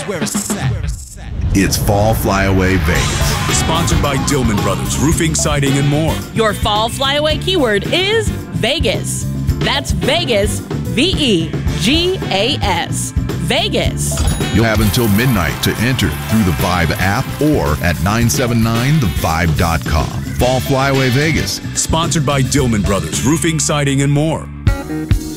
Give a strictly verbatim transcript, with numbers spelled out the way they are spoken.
where it's at. It's Fall Flyaway Vegas. Sponsored by Dillman Brothers Roofing, Siding, and more. Your fall flyaway keyword is Vegas. That's Vegas, V E G A S. Vegas. You'll have until midnight to enter through the Vibe app or at nine seven nine the vibe dot com. Fall Flyaway Vegas. Sponsored by Dillman Brothers Roofing, Siding, and more.